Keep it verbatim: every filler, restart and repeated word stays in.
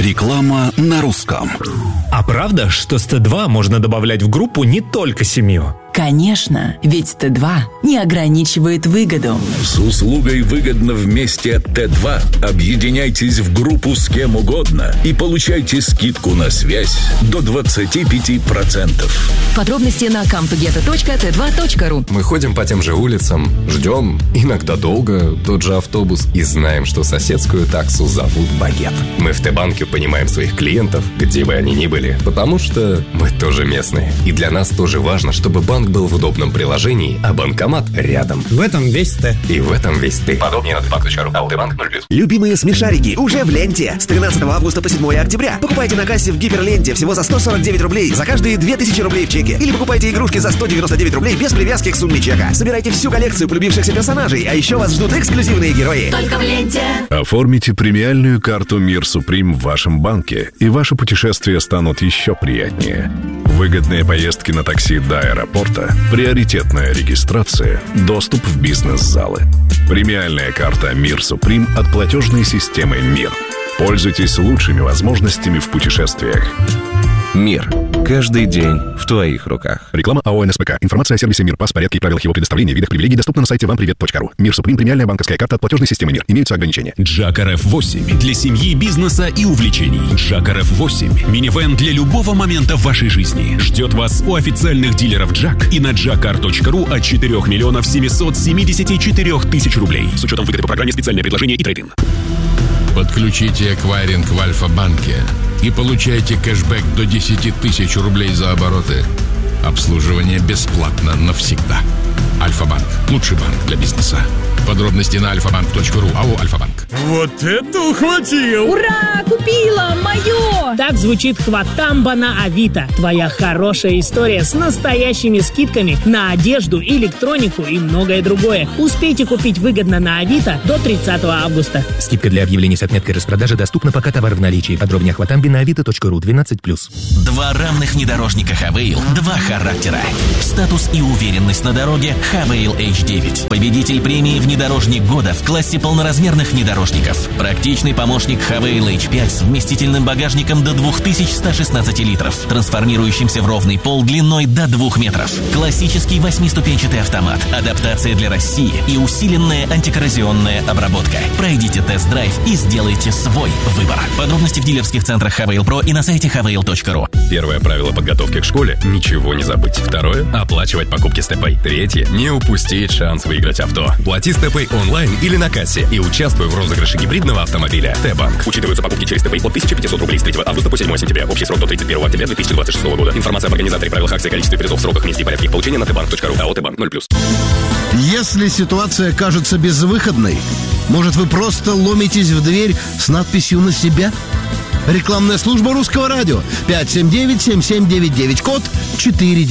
Реклама на русском. А правда, что с Т два можно добавлять в группу не только семью? Конечно, ведь Т два не ограничивает выгоду. С услугой «Выгодно вместе» от Т два объединяйтесь в группу с кем угодно и получайте скидку на связь до двадцать пять процентов. Подробности на камтугета точка тэ два точка ру. Мы ходим по тем же улицам, ждем, иногда долго, тот же автобус и знаем, что соседскую таксу зовут Багет. Мы в Т-банке понимаем своих клиентов, где бы они ни были, потому что мы тоже местные. И для нас тоже важно, чтобы банк был в удобном приложении, а банкомат рядом. В этом весь Т. И в этом весь ты. Подробнее на тэ банк точка ру. АО Т-банк ноль плюс. Любимые смешарики уже в ленте. С тринадцатого августа по седьмое октября. Покупайте на кассе в гиперленте всего за сто сорок девять рублей за каждые две тысячи рублей в чеке. Или покупайте игрушки за сто девяносто девять рублей без привязки к сумме чека. Собирайте всю коллекцию полюбившихся персонажей, а еще вас ждут эксклюзивные герои. Только в ленте. Оформите премиальную карту «Мир Суприм» в вашем банке, и ваши путешествия станут еще приятнее. Выгодные поездки на такси до аэропорта, приоритетная регистрация, доступ в бизнес-залы. Премиальная карта «Мир Суприм» от платежной системы «Мир». Пользуйтесь лучшими возможностями в путешествиях. Мир. Каждый день в твоих руках. Реклама АО НСПК. Информация о сервисе «Мир». Пас, порядке и правилах его предоставления, видах привилегий доступна на сайте вам привет точка ру. «Мир Суприм» – премиальная банковская карта от платежной системы «Мир». Имеются ограничения. Джак эр эф восемь для семьи, бизнеса и увлечений. Джак эр эф восемь – минивэн для любого момента в вашей жизни. Ждет вас у официальных дилеров Джак и на джакар точка ру от четырех миллионов семьсот семьдесят четыре тысячи рублей. С учетом выгоды по программе «Специальное предложение» и трейд-ин. Подключите эквайринг в Альфа-банке и получайте кэшбэк до десять тысяч рублей за обороты. Обслуживание бесплатно навсегда. Альфа-банк. Лучший банк для бизнеса. Подробности на альфа банк точка ру. АО «Альфа-банк». Вот это ухватил! Ура! Купила! Мое! Так звучит хватамба на Авито. Твоя хорошая история с настоящими скидками на одежду, электронику и многое другое. Успейте купить выгодно на Авито до тридцатого августа. Скидка для объявлений с отметкой распродажи доступна, пока товар в наличии. Подробнее о хватамбе на авито точка ру. двенадцать плюс. Два равных внедорожника Хавейл. Два характера. Статус и уверенность на дороге Хавейл эйч девять. Победитель премии «Внедорожник года» в классе полноразмерных внедорожников. Практичный помощник Хавейл эйч пять с вместительным багажником до две тысячи сто шестнадцать литров, трансформирующимся в ровный пол длиной до двух метров. Классический восьмиступенчатый автомат, адаптация для России и усиленная антикоррозионная обработка. Пройдите тест-драйв и сделайте свой выбор. Подробности в дилерских центрах Хавейл Про и на сайте хавейл точка ру. Первое правило подготовки к школе – ничего не забыть. Второе – оплачивать покупки с ТП. Третье – не упустить шанс выиграть авто. Плати с ТП онлайн или на кассе и участвуй в розыгрыше гибридного автомобиля. Т-банк. Учитываются покупки через ТП от тысяча пятьсот рублей с третьего августа по седьмое сентября. Общий срок до тридцать первого октября две тысячи двадцать шестого года. Информация об организаторе, правилах акции, количестве призов, сроках, месте и порядке их получения на тэ банк точка ру. АО Т-банк ноль плюс. Если ситуация кажется безвыходной, может, вы просто ломитесь в дверь с надписью «На себя»? Рекламная служба Русского радио. пять семь девять семь семь девять девять, код четыре девять.